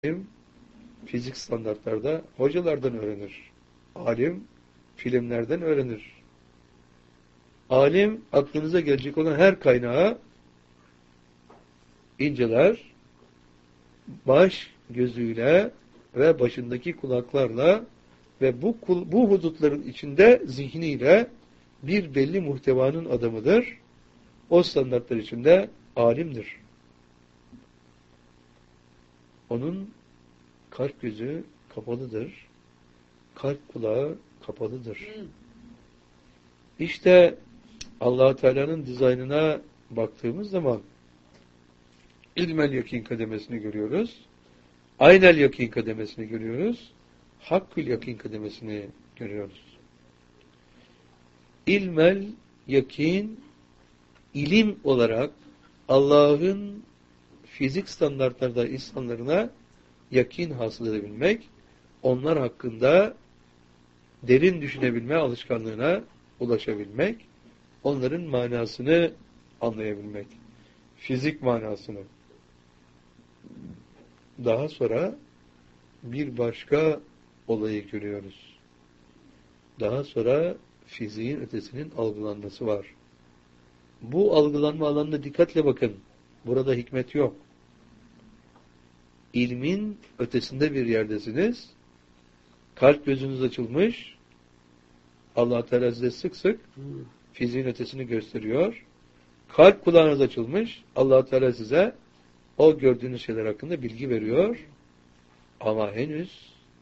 fizik standartlarda hocalardan öğrenir. Alim filmlerden öğrenir. Alim aklınıza gelecek olan her kaynağı inceler, baş gözüyle ve başındaki kulaklarla ve bu hudutların içinde zihniyle bir belli muhtevanın adamıdır. O standartlar içinde alimdir. Onun kalp gözü kapalıdır. Kalp kulağı kapalıdır. İşte Allah Teala'nın dizaynına baktığımız zaman ilmel yakin kademesini görüyoruz. Aynel yakin kademesini görüyoruz. Hakkül yakin kademesini görüyoruz. İlmel yakin ilim olarak Allah'ın fizik standartlarda insanlarına yakin hasıl edebilmek, onlar hakkında derin düşünebilme alışkanlığına ulaşabilmek, onların manasını anlayabilmek, fizik manasını. Daha sonra bir başka olayı görüyoruz. Daha sonra fiziğin ötesinin algılanması var. Bu algılanma alanına dikkatle bakın. Burada hikmet yok. İlmin ötesinde bir yerdesiniz. Kalp gözünüz açılmış. Allah Teala size sık sık fiziğin ötesini gösteriyor. Kalp kulağınız açılmış. Allah Teala size o gördüğünüz şeyler hakkında bilgi veriyor. Ama henüz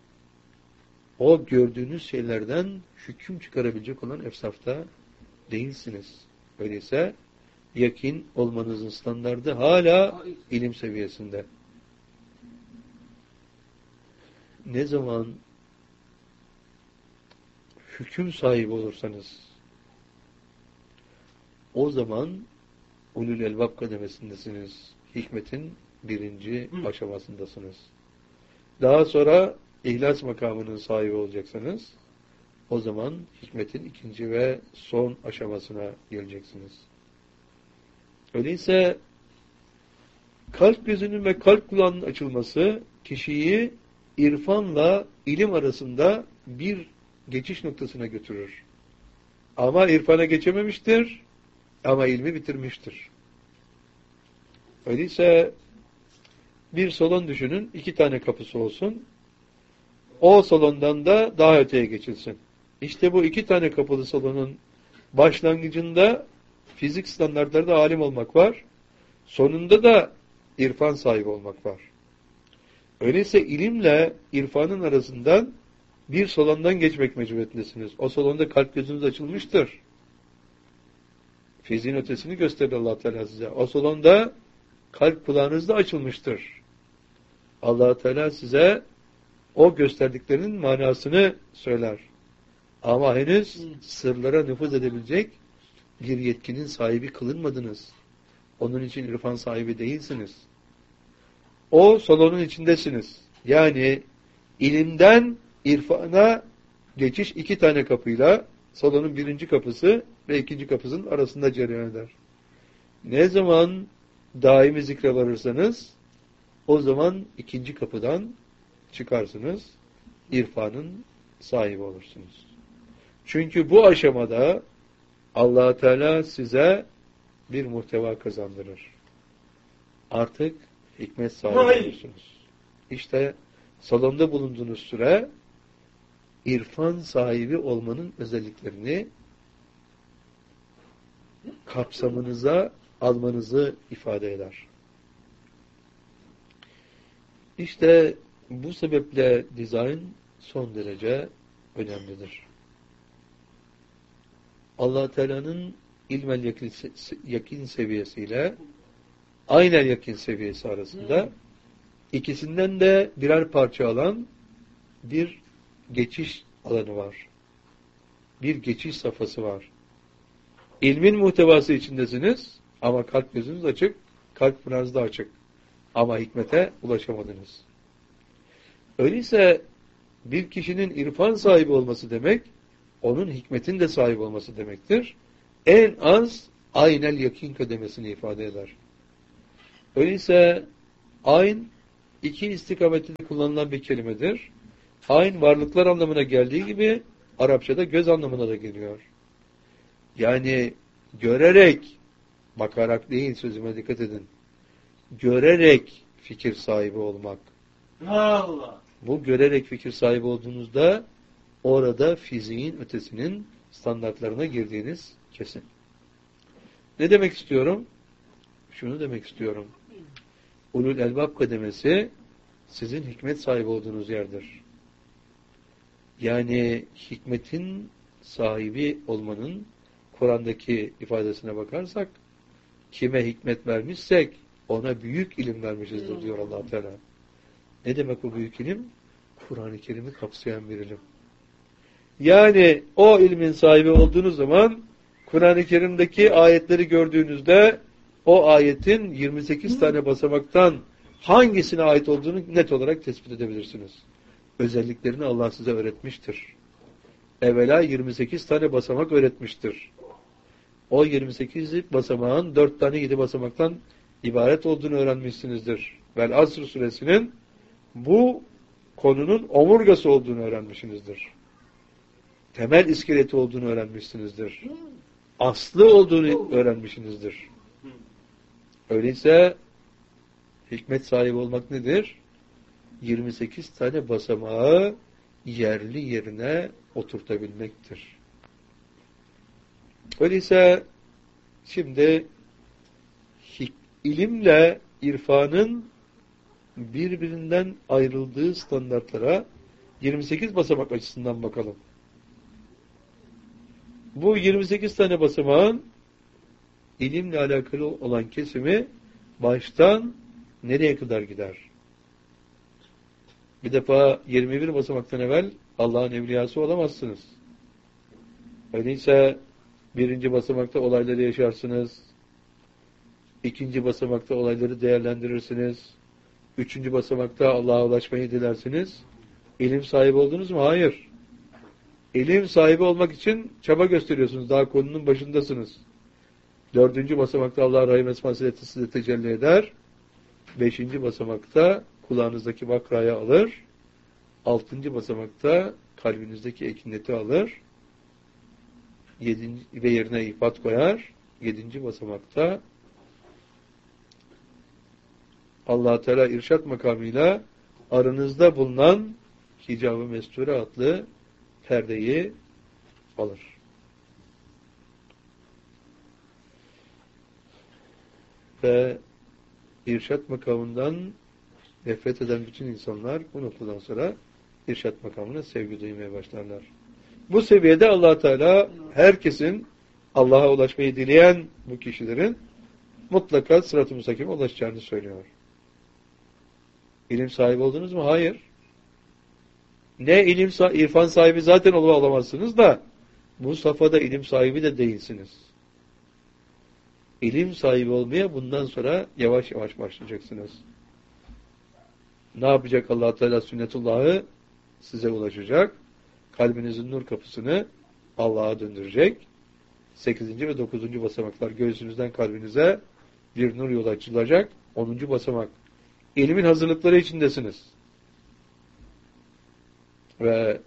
o gördüğünüz şeylerden hüküm çıkarabilecek olan efsafta değilsiniz. Öyleyse yakin olmanızın standardı hala ilim seviyesinde. Ne zaman hüküm sahibi olursanız o zaman ulul elbab kademesindesiniz. Hikmetin birinci aşamasındasınız. Daha sonra ihlas makamının sahibi olacaksanız o zaman hikmetin ikinci ve son aşamasına geleceksiniz. Öyleyse kalp gözünün ve kalp kulağının açılması kişiyi irfanla ilim arasında bir geçiş noktasına götürür. Ama irfana geçememiştir, ama ilmi bitirmiştir. Öyleyse bir salon düşünün, 2 tane kapısı olsun. O salondan da daha öteye geçilsin. İşte bu 2 tane kapılı salonun başlangıcında fizik standartlarda alim olmak var. Sonunda da irfan sahibi olmak var. Öyleyse ilimle irfanın arasından bir salondan geçmek mecburiyetindesiniz. O salonda kalp gözünüz açılmıştır. Fiziğin ötesini gösterir Allah Teala size. O salonda kalp kulağınız da açılmıştır. Allah Teala size o gösterdiklerinin manasını söyler. Ama henüz sırlara nüfuz edebilecek bir yetkinin sahibi kılınmadınız. Onun için irfan sahibi değilsiniz. O salonun içindesiniz. Yani ilimden irfana geçiş 2 tane kapıyla salonun birinci kapısı ve ikinci kapısının arasında cereyan eder. Ne zaman daimi zikre varırsanız o zaman ikinci kapıdan çıkarsınız. İrfanın sahibi olursunuz. Çünkü bu aşamada Allah Teala size bir muhteva kazandırır. Artık hikmet sahibi olursunuz. İşte salonda bulunduğunuz süre irfan sahibi olmanın özelliklerini kapsamınıza almanızı ifade eder. İşte bu sebeple dizayn son derece önemlidir. Allah Teala'nın ilmel yakin seviyesiyle aynel yakin seviyesi arasında ikisinden de birer parça alan bir geçiş alanı var. Bir geçiş safhası var. İlmin muhtevası içindesiniz ama kalp gözünüz açık, kalp pınarınız da açık. Ama hikmete ulaşamadınız. Öyleyse bir kişinin irfan sahibi olması demek, onun hikmetin de sahibi olması demektir. En az aynel yakin kademesini ifade eder. Öyleyse ayn iki istikamette de kullanılan bir kelimedir. Ayn varlıklar anlamına geldiği gibi Arapçada göz anlamına da geliyor. Yani görerek, bakarak değil, sözüme dikkat edin. Görerek fikir sahibi olmak. Allah. Bu görerek fikir sahibi olduğunuzda orada fiziğin ötesinin standartlarına girdiğiniz kesin. Ne demek istiyorum? Şunu demek istiyorum. Ulul elbab kademesi sizin hikmet sahibi olduğunuz yerdir. Yani hikmetin sahibi olmanın Kur'an'daki ifadesine bakarsak kime hikmet vermişsek ona büyük ilim vermişizdir diyor Allah Teala. Ne demek o büyük ilim? Kur'an-ı Kerim'i kapsayan bir ilim. Yani o ilmin sahibi olduğunuz zaman Kur'an-ı Kerim'deki ayetleri gördüğünüzde o ayetin 28 tane basamaktan hangisine ait olduğunu net olarak tespit edebilirsiniz. Özelliklerini Allah size öğretmiştir. Evvela 28 tane basamak öğretmiştir. O 28 basamağın 4 tane 7 basamaktan ibaret olduğunu öğrenmişsinizdir. Vel Asr suresinin bu konunun omurgası olduğunu öğrenmişsinizdir. Temel iskeleti olduğunu öğrenmişsinizdir. Aslı olduğunu öğrenmişsinizdir. Öyleyse hikmet sahibi olmak nedir? 28 tane basamağı yerli yerine oturtabilmektir. Öyleyse şimdi ilimle irfanın birbirinden ayrıldığı standartlara 28 basamak açısından bakalım. Bu 28 tane basamağın ilimle alakalı olan kesimi baştan nereye kadar gider? Bir defa 21 basamaktan evvel Allah'ın evliyası olamazsınız. Öyleyse birinci basamakta olayları yaşarsınız. İkinci basamakta olayları değerlendirirsiniz. Üçüncü basamakta Allah'a ulaşmayı dilersiniz. İlim sahibi oldunuz mu? Hayır. İlim sahibi olmak için çaba gösteriyorsunuz. Daha konunun başındasınız. Dördüncü basamakta Allah rahim esmasıyla size tecelli eder. Beşinci basamakta kulağınızdaki bakrayı alır. Altıncı basamakta kalbinizdeki ekineti alır. Ve yerine ifat koyar. Yedinci basamakta Allah Teala irşat makamıyla aranızda bulunan hicab-ı mesture adlı perdeyi alır. Ve irşat makamından nefret eden bütün insanlar bu noktadan sonra irşat makamına sevgi duymaya başlarlar. Bu seviyede Allah Teala herkesin Allah'a ulaşmayı dileyen bu kişilerin mutlaka sırat-ı müstakime ulaşacağını söylüyor. İlim sahibi oldunuz mu? Hayır. Ne irfan sahibi zaten olamazsınız da bu safhada ilim sahibi de değilsiniz. İlim sahibi olmaya bundan sonra yavaş yavaş başlayacaksınız. Ne yapacak Allah Teala sünnetullahı size ulaşacak. Kalbinizin nur kapısını Allah'a döndürecek. 8. ve 9. basamaklar göğsünüzden kalbinize bir nur yolu açılacak. 10. basamak. İlmin hazırlıkları içindesiniz. Ve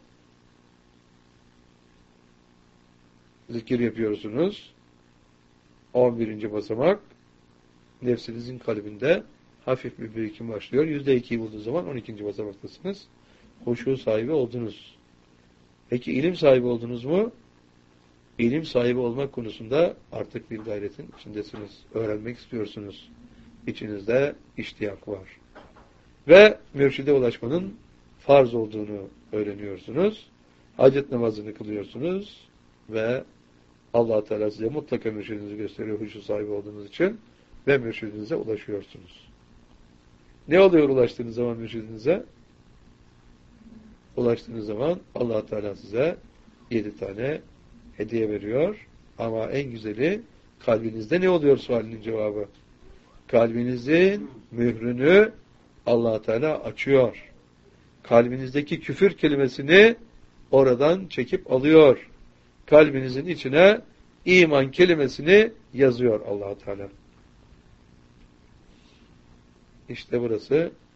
zikir yapıyorsunuz. 11. basamak nefsinizin kalbinde hafif bir birikim başlıyor. %2'yi bulduğu zaman 12. basamaktasınız. Huşu sahibi oldunuz. Peki ilim sahibi oldunuz mu? İlim sahibi olmak konusunda artık bir gayretin içindesiniz. Öğrenmek istiyorsunuz. İçinizde iştiyak var. Ve mürşide ulaşmanın farz olduğunu öğreniyorsunuz. Hacet namazını kılıyorsunuz ve Allah Teala size mutlaka mürşidinizi gösteriyor huşu sahibi olduğunuz için ve mürşidinize ulaşıyorsunuz. Ne oluyor ulaştığınız zaman mürşidinize? Ulaştığınız zaman Allah Teala size 7 tane hediye veriyor. Ama en güzeli kalbinizde ne oluyor sualinin cevabı? Kalbinizin mührünü Allah Teala açıyor. Kalbinizdeki küfür kelimesini oradan çekip alıyor. Kalbinizin içine iman kelimesini yazıyor Allah Teala. İşte burası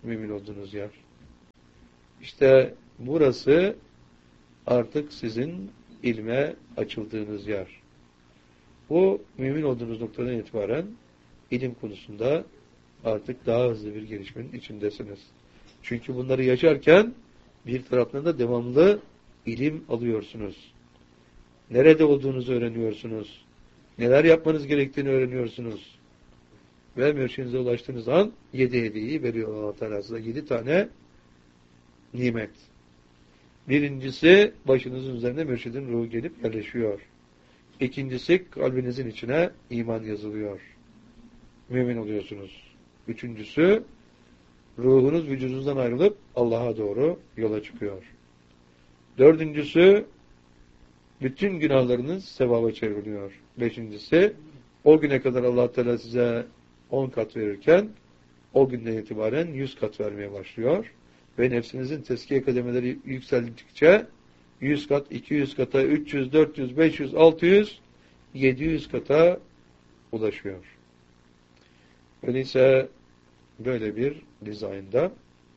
mümin olduğunuz yer. İşte burası artık sizin ilme açıldığınız yer. Bu mümin olduğunuz noktadan itibaren ilim konusunda artık daha hızlı bir gelişmenin içindesiniz. Çünkü bunları yaşarken bir taraftan da devamlı ilim alıyorsunuz. Nerede olduğunuzu öğreniyorsunuz. Neler yapmanız gerektiğini öğreniyorsunuz. Ve mürşidinize ulaştığınız an 7 hediyeyi veriyor Allah Teala size. 7 tane nimet. Birincisi başınızın üzerine mürşidin ruhu gelip yerleşiyor. İkincisi kalbinizin içine iman yazılıyor. Mümin oluyorsunuz. Üçüncüsü ruhunuz vücudunuzdan ayrılıp Allah'a doğru yola çıkıyor. Dördüncüsü bütün günahlarınız sevaba çevriliyor. Beşincisi o güne kadar Allah Teala size 10 kat verirken o günden itibaren 100 kat vermeye başlıyor. Ve nefsinizin tezkiye kademeleri yükseldikçe 100 kat, 200 kata, 300, 400, 500, 600, 700 kata ulaşıyor. Öyleyse böyle bir dizaynda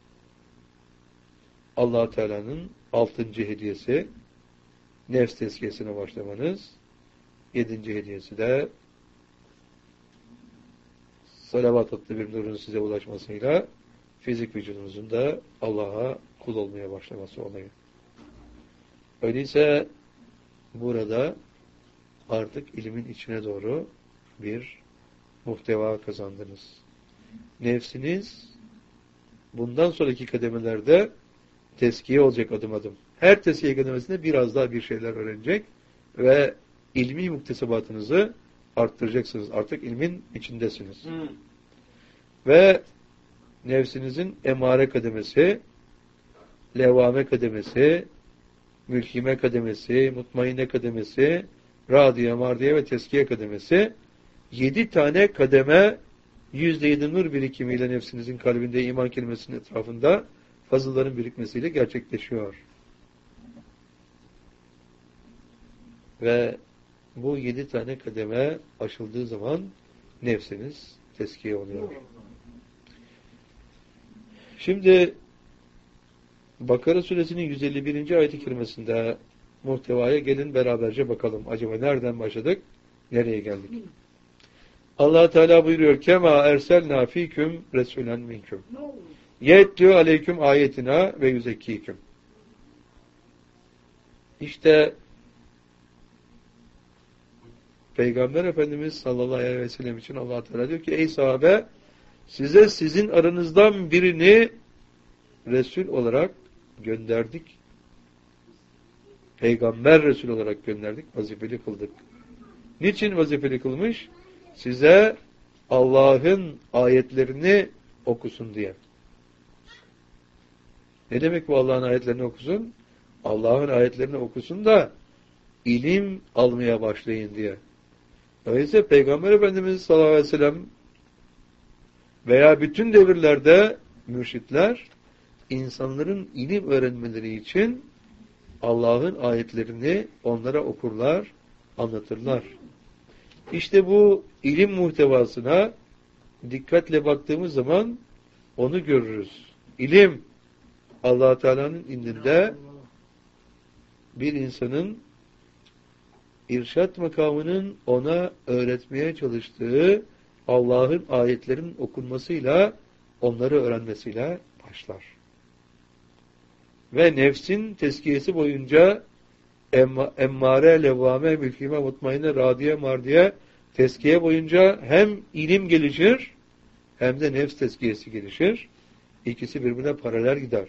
Allah Teala'nın 6. hediyesi nefs tezkiyesine başlamanız, 7. hediyesi de salavat adlı bir nurun size ulaşmasıyla fizik vücudunuzun da Allah'a kul olmaya başlaması olayı. Öyleyse burada artık ilmin içine doğru bir muhteva kazandınız. Nefsiniz bundan sonraki kademelerde tezkiye olacak adım adım. Her tezkiye kademesinde biraz daha bir şeyler öğrenecek ve ilmi muktesebatınızı arttıracaksınız. Artık ilmin içindesiniz. Ve nefsinizin emare kademesi, levvame kademesi, mülkime kademesi, mutmainne kademesi, radiye, mardiye ve teskiye kademesi 7 tane kademe %7 nur birikimiyle nefsinizin kalbinde iman kelimesinin etrafında fazılların birikmesiyle gerçekleşiyor. Ve bu 7 tane kademe aşıldığı zaman nefsiniz teskiye oluyor. Şimdi Bakara suresinin 151. ayet-i kerimesinde muhtevaya gelin beraberce bakalım. Acaba nereden başladık? Nereye geldik? Allah Teala buyuruyor: "Kema erselna fiküm resulen minküm. Yetlü aleyküm ayetina ve yüzekkiküm." İşte Peygamber Efendimiz sallallahu aleyhi ve sellem için Allah Teala diyor ki: "Ey sahabe, size sizin aranızdan birini Resul olarak gönderdik. Peygamber Resul olarak gönderdik, vazifeli kıldık." Niçin vazifeli kılmış? Size Allah'ın ayetlerini okusun diye. Ne demek bu Allah'ın ayetlerini okusun? Allah'ın ayetlerini okusun da ilim almaya başlayın diye. Dolayısıyla Peygamber Efendimiz sallallahu aleyhi ve sellem veya bütün devirlerde mürşitler insanların ilim öğrenmeleri için Allah'ın ayetlerini onlara okurlar, anlatırlar. İşte bu ilim muhtevasına dikkatle baktığımız zaman onu görürüz. İlim, Allah Teala'nın indinde bir insanın irşat makamının ona öğretmeye çalıştığı Allah'ın ayetlerinin okunmasıyla, onları öğrenmesiyle başlar. Ve nefsin tezkiyesi boyunca emmare, levvame, mülkime, mutmainne, radiye, mardiye tezkiye boyunca hem ilim gelişir hem de nefs tezkiyesi gelişir. İkisi birbirine paralel gider.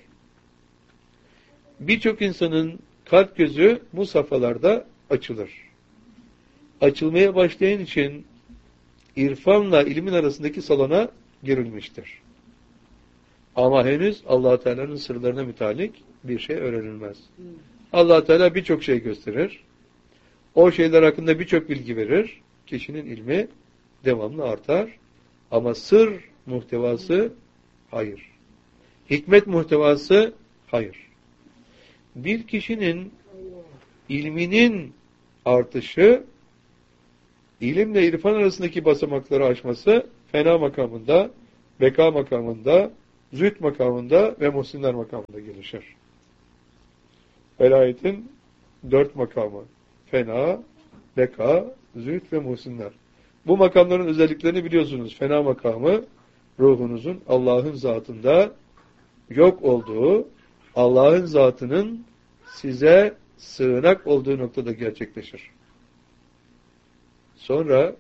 Birçok insanın kalp gözü bu safhalarda açılır. Açılmaya başlayan için irfanla ilmin arasındaki salona girilmiştir. Ama henüz Allah Teala'nın sırlarına mütalik bir şey öğrenilmez. Allah Teala birçok şey gösterir. O şeyler hakkında birçok bilgi verir. Kişinin ilmi devamlı artar. Ama sır muhtevası hayır. Hikmet muhtevası hayır. Bir kişinin ilminin artışı, ilimle irfan arasındaki basamakları aşması fena makamında, beka makamında, zühd makamında ve muhsinler makamında gelişir. Velayetin 4 makamı. Fena, beka, zühd ve muhsinler. Bu makamların özelliklerini biliyorsunuz. Fena makamı, ruhunuzun Allah'ın zatında yok olduğu, Allah'ın zatının size sığınak olduğu noktada gerçekleşir. Sonra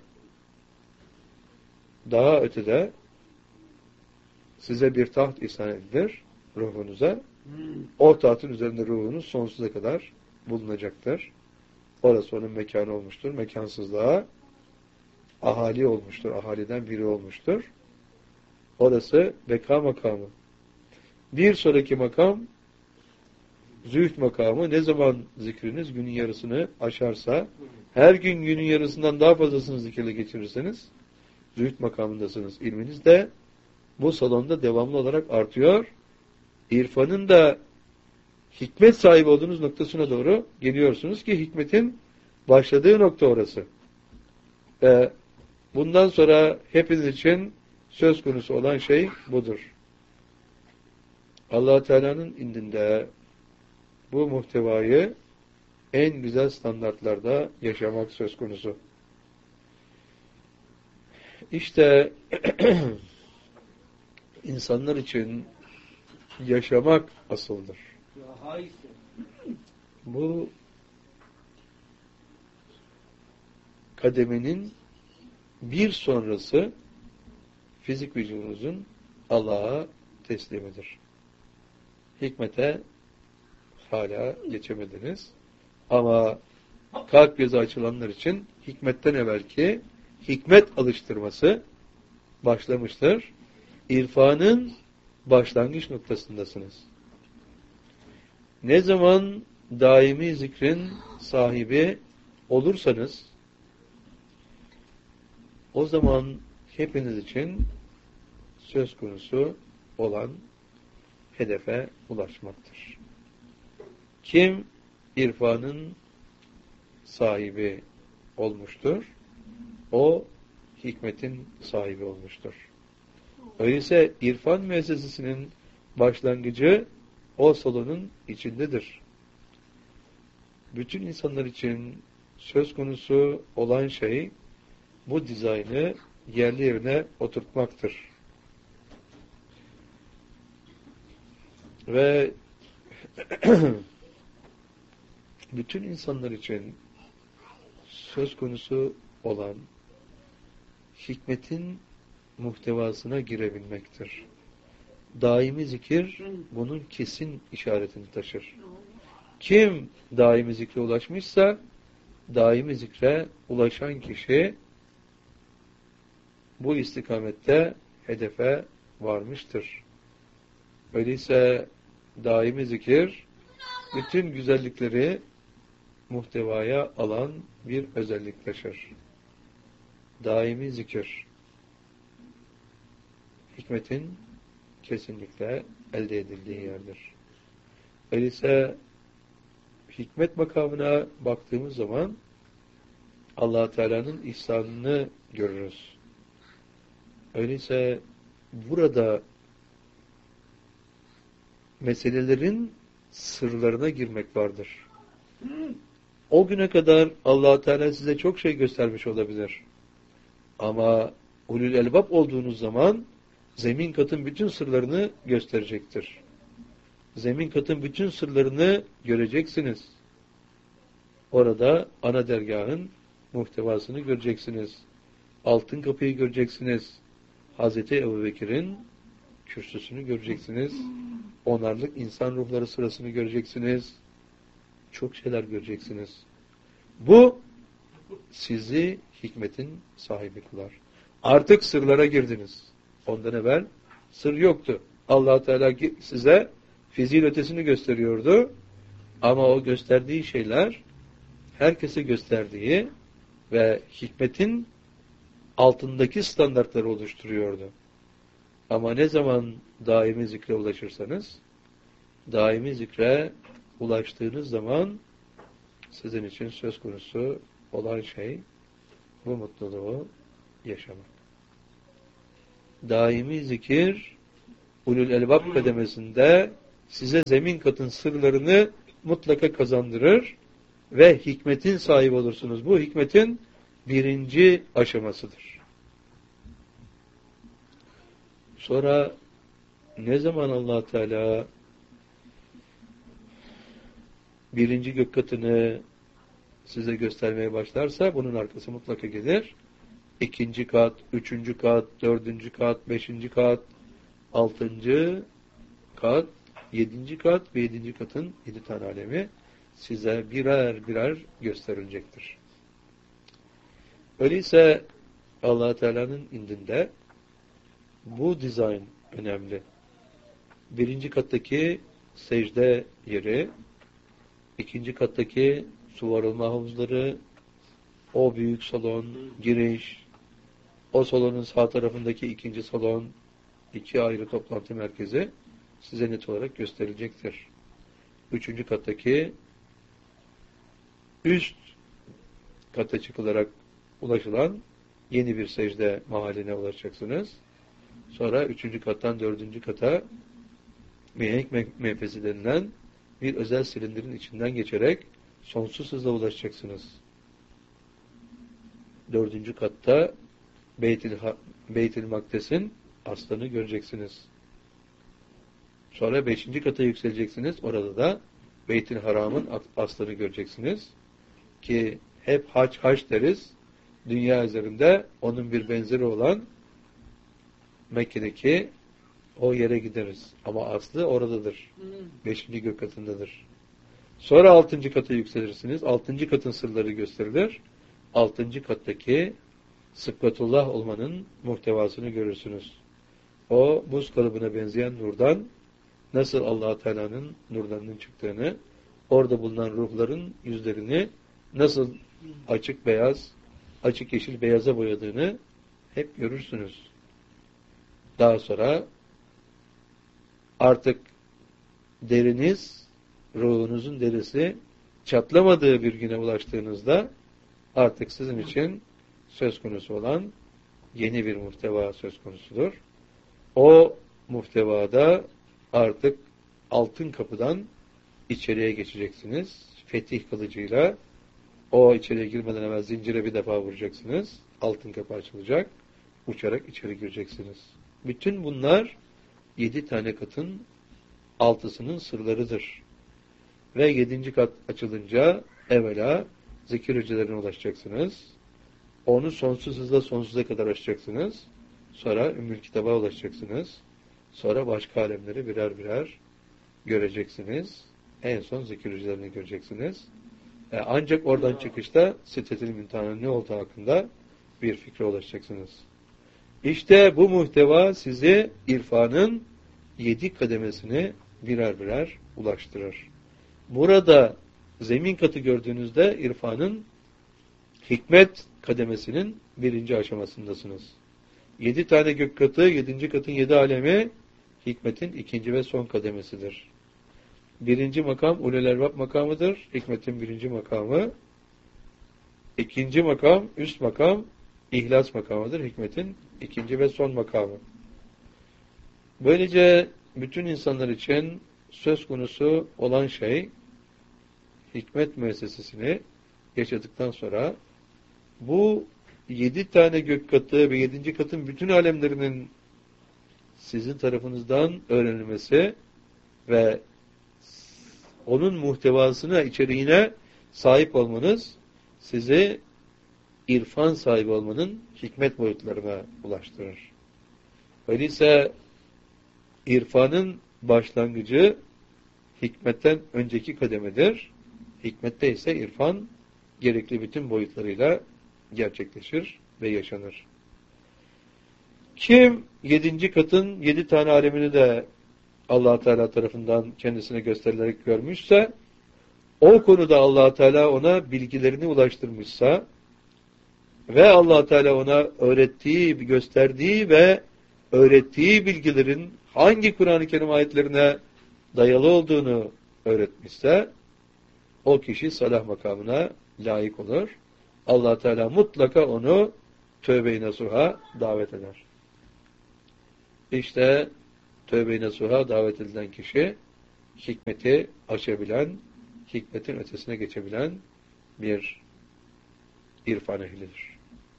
daha ötede size bir taht ihsan edilir ruhunuza. O tahtın üzerinde ruhunuz sonsuza kadar bulunacaktır. Orası onun mekanı olmuştur. Mekansızlığa ahali olmuştur. Ahaliden biri olmuştur. Orası beka makamı. Bir sonraki makam zühd makamı. Ne zaman zikriniz günün yarısını aşarsa, her gün günün yarısından daha fazlasını zikirle geçirirseniz zühd makamındasınız. İlminiz de bu salonda devamlı olarak artıyor. İrfanın da hikmet sahibi olduğunuz noktasına doğru geliyorsunuz ki hikmetin başladığı nokta orası. Ve bundan sonra hepiniz için söz konusu olan şey budur. Allah Teala'nın indinde bu muhtevayı en güzel standartlarda yaşamak söz konusu. İşte insanlar için yaşamak asıldır. Bu kademenin bir sonrası fizik vücudunuzun Allah'a teslimidir. Hikmete hala geçemediniz. Ama kalp gözü açılanlar için hikmetten evvelki hikmet alıştırması başlamıştır. İrfanın başlangıç noktasındasınız. Ne zaman daimi zikrin sahibi olursanız o zaman hepiniz için söz konusu olan hedefe ulaşmaktır. Kim irfanın sahibi olmuştur, o hikmetin sahibi olmuştur. Öyleyse irfan müessesesinin başlangıcı o salonun içindedir. Bütün insanlar için söz konusu olan şey bu dizaynı yerli yerine oturtmaktır. Ve bütün insanlar için söz konusu olan hikmetin muhtevasına girebilmektir. Daimi zikir bunun kesin işaretini taşır. Kim daimi zikre ulaşmışsa daimi zikre ulaşan kişi bu istikamette hedefe varmıştır. Öyleyse daimi zikir bütün güzellikleri muhtevaya alan bir özellik taşır. Daimi zikir hikmetin kesinlikle elde edildiği yerdir. Öyleyse hikmet makamına baktığımız zaman Allah Teala'nın ihsanını görürüz. Öyleyse burada meselelerin sırlarına girmek vardır. O güne kadar Allah Teala size çok şey göstermiş olabilir. Ama ulul elbab olduğunuz zaman zemin katın bütün sırlarını gösterecektir. Zemin katın bütün sırlarını göreceksiniz. Orada ana dergahın muhtevasını göreceksiniz. Altın kapıyı göreceksiniz. Hazreti Ebubekir'in kürsüsünü göreceksiniz. Onarlık insan ruhları sırasını göreceksiniz. Çok şeyler göreceksiniz. Bu sizi hikmetin sahibi kılar. Artık sırlara girdiniz. Ondan evvel sır yoktu. Allah Teala size fiziğin ötesini gösteriyordu. Ama o gösterdiği şeyler herkese gösterdiği ve hikmetin altındaki standartları oluşturuyordu. Ama ne zaman daimi zikre ulaşırsanız, daimi zikre ulaştığınız zaman sizin için söz konusu olan şey bu mutluluğu yaşamak. Daimi zikir ulul elbab kademesinde size zemin katın sırlarını mutlaka kazandırır ve hikmetin sahibi olursunuz. Bu hikmetin birinci aşamasıdır. Sonra ne zaman Allah Teala birinci gök katını size göstermeye başlarsa bunun arkası mutlaka gelir. İkinci kat, üçüncü kat, dördüncü kat, beşinci kat, altıncı kat, yedinci kat ve yedinci katın 7 tane alemi size birer birer gösterilecektir. Öyleyse Allah Teala'nın indinde bu dizayn önemli. Birinci kattaki secde yeri, ikinci kattaki su varılma havuzları, o büyük salon, giriş, o salonun sağ tarafındaki ikinci salon, 2 ayrı toplantı merkezi size net olarak gösterilecektir. Üçüncü kattaki üst kata çıkılarak ulaşılan yeni bir secde mahalline ulaşacaksınız. Sonra üçüncü kattan dördüncü kata mihenk menfezi denilen bir özel silindirin içinden geçerek sonsuz hızla ulaşacaksınız. Dördüncü katta Beyt-i Makdes'in aslanı göreceksiniz. Sonra 5. kata yükseleceksiniz. Orada da Beyt-i Haram'ın aslanı göreceksiniz. Ki hep haç deriz. Dünya üzerinde onun bir benzeri olan Mekke'deki o yere gideriz. Ama aslı oradadır. 5. gök katındadır. Sonra 6. kata yükselirsiniz. 6. katın sırları gösterilir. 6. kattaki sıkvatullah olmanın muhtevasını görürsünüz. O buz kalıbına benzeyen nurdan nasıl Allah Teala'nın nurlarının çıktığını, orada bulunan ruhların yüzlerini nasıl açık beyaz, açık yeşil beyaza boyadığını hep görürsünüz. Daha sonra artık deriniz, ruhunuzun derisi çatlamadığı bir güne ulaştığınızda artık sizin için söz konusu olan yeni bir muhteva söz konusudur. O muhtevada artık altın kapıdan içeriye geçeceksiniz. Fetih kılıcıyla o içeriye girmeden evvel zincire bir defa vuracaksınız. Altın kapı açılacak. Uçarak içeri gireceksiniz. Bütün bunlar 7 tane katın 6'sının sırlarıdır. Ve 7. kat açılınca evvela zikir hücrelerine ulaşacaksınız. Onu sonsuz hızla sonsuza kadar aşacaksınız. Sonra Ümmül Kitab'a ulaşacaksınız. Sonra başka alemleri birer birer göreceksiniz. En son zikir hücrelerini göreceksiniz. Ancak oradan çıkışta Sidretil Münteha'nın ne olduğu hakkında bir fikre ulaşacaksınız. İşte bu muhteva sizi irfanın 7 kademesini birer birer ulaştırır. Burada zemin katı gördüğünüzde irfanın hikmet kademesinin 1. aşamasındasınız. 7 tane gök katı, 7. katın 7 alemi hikmetin 2. ve son kademesidir. 1. makam ulul elbab makamıdır. Hikmetin 1. makamı. 2. makam, üst makam İhlas makamıdır. Hikmetin 2. ve son makamı. Böylece bütün insanlar için söz konusu olan şey hikmet müessesesini yaşadıktan sonra bu 7 tane gök katı ve 7. katın bütün alemlerinin sizin tarafınızdan öğrenilmesi ve onun muhtevasına, içeriğine sahip olmanız sizi irfan sahibi olmanın hikmet boyutlarına ulaştırır. Öyleyse irfanın başlangıcı hikmetten önceki kademedir. Hikmette ise irfan gerekli bütün boyutlarıyla gerçekleşir ve yaşanır. Kim 7. katın 7 tane alemini de Allah Teala tarafından kendisine gösterilerek görmüşse, o konuda Allah Teala ona bilgilerini ulaştırmışsa ve Allah Teala ona öğrettiği, gösterdiği ve öğrettiği bilgilerin hangi Kur'an-ı Kerim ayetlerine dayalı olduğunu öğretmişse, o kişi salah makamına layık olur. Allah Teala mutlaka onu tövbe-i nasuha davet eder. İşte tövbe-i nasuha davet edilen kişi hikmeti aşabilen, hikmetin ötesine geçebilen bir irfan ehlidir.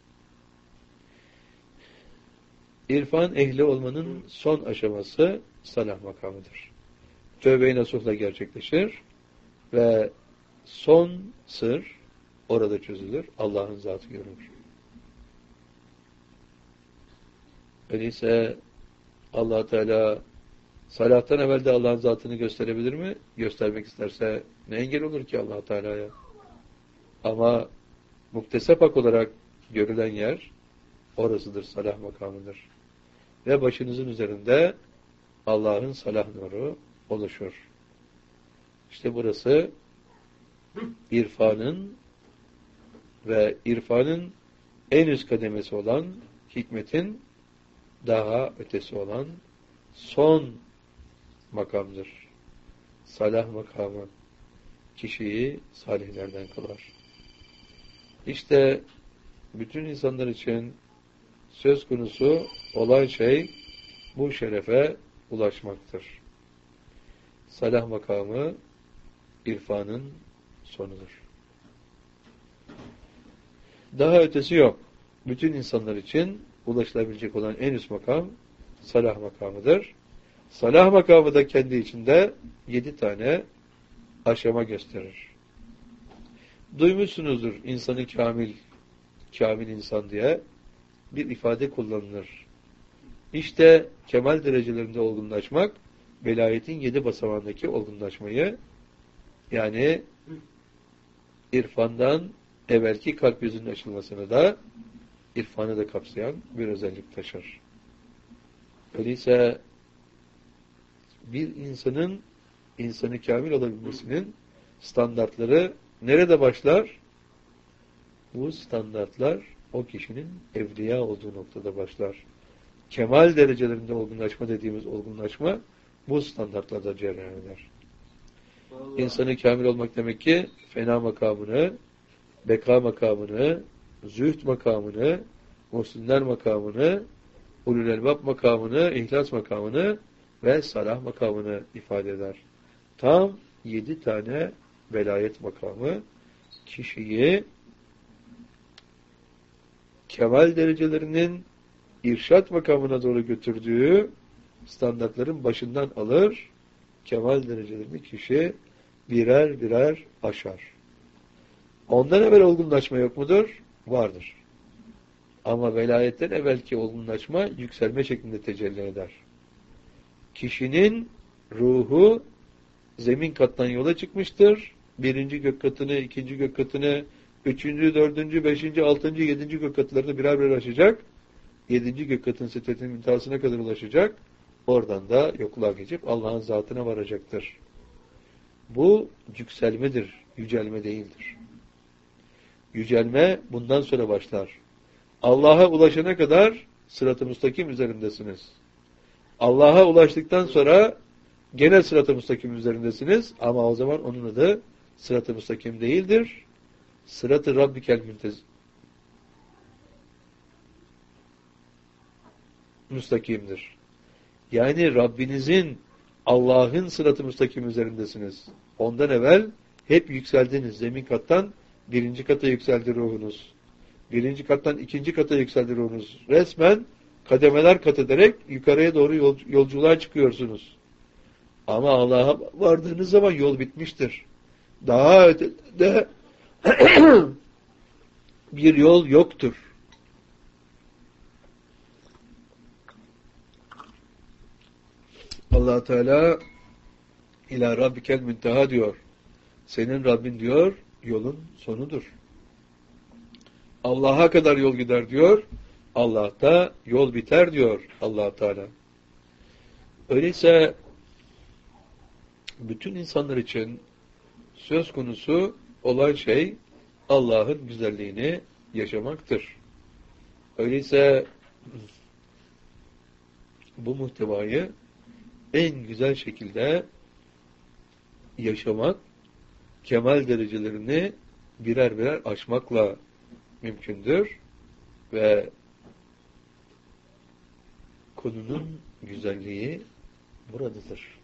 İrfan ehli olmanın son aşaması salah makamıdır. Tövbe-i nasuhla gerçekleşir ve son sır orada çözülür. Allah'ın zatı görünür. Öyleyse Allah Teala salahtan evvel de Allah'ın zatını gösterebilir mi? Göstermek isterse ne engel olur ki Allah Teala'ya? Ama muktesep hak olarak görülen yer orasıdır, salah makamıdır. Ve başınızın üzerinde Allah'ın salah nuru oluşur. İşte burası irfanın ve irfanın en üst kademesi olan hikmetin daha ötesi olan son makamdır. Salah makamı kişiyi salihlerden kılar. İşte bütün insanlar için söz konusu olan şey bu şerefe ulaşmaktır. Salah makamı irfanın sonudur. Daha ötesi yok. Bütün insanlar için ulaşılabilecek olan en üst makam salah makamıdır. Salah makamı da kendi içinde 7 tane aşama gösterir. Duymuşsunuzdur insanı kamil insan diye bir ifade kullanılır. İşte kemal derecelerinde olgunlaşmak, velayetin 7 basamağındaki olgunlaşmayı, yani irfandan evvelki kalp yüzünün açılmasını da, irfanı da kapsayan bir özellik taşır. Öyleyse bir insanı kamil olabilmesinin standartları nerede başlar? Bu standartlar o kişinin evliya olduğu noktada başlar. Kemal derecelerinde olgunlaşma dediğimiz olgunlaşma bu standartlarda cereyan eder. İnsanı kamil olmak demek ki fena makamını, beka makamını, zühd makamını, muhsinler makamını, ulul elbab makamını, ihlas makamını ve salah makamını ifade eder. Tam 7 tane velayet makamı kişiyi kemal derecelerinin irşat makamına doğru götürdüğü standartların başından alır, kemal derecelerini kişi birer birer aşar. Ondan evvel olgunlaşma yok mudur? Vardır. Ama velayetten evvelki olgunlaşma yükselme şeklinde tecelli eder. Kişinin ruhu zemin kattan yola çıkmıştır. 1. gök katını, 2. gök katını, 3. 4. 5. 6. 7. gök katlarını birer birer aşacak. 7. gök katın sitretinin intiharına kadar ulaşacak. Oradan da yokluğa geçip Allah'ın zatına varacaktır. Bu yükselmedir, yücelme değildir. Yücelme bundan sonra başlar. Allah'a ulaşana kadar sırat-ı müstakim üzerindesiniz. Allah'a ulaştıktan sonra gene sırat-ı müstakim üzerindesiniz ama o zaman onun adı sırat-ı müstakim değildir. Sırat-ı Rabbikel müstakimdir. Yani Rabbinizin, Allah'ın sırat-ı müstakim üzerindesiniz. Ondan evvel hep yükseldiniz. Zemin kattan 1. kata yükseldi ruhunuz. 1. kattan 2. kata yükseldi ruhunuz. Resmen kademeler kat ederek yukarıya doğru yolculuğa çıkıyorsunuz. Ama Allah'a vardığınız zaman yol bitmiştir. Daha ötede bir yol yoktur. Allah Teala ila rabbikel münteha diyor. Senin Rabbin diyor, yolun sonudur. Allah'a kadar yol gider diyor. Allah'ta yol biter diyor Allah Teala. Öyleyse bütün insanlar için söz konusu olan şey Allah'ın güzelliğini yaşamaktır. Öyleyse bu muhtevayı en güzel şekilde yaşamak, kemal derecelerini birer birer aşmakla mümkündür ve konunun güzelliği buradadır.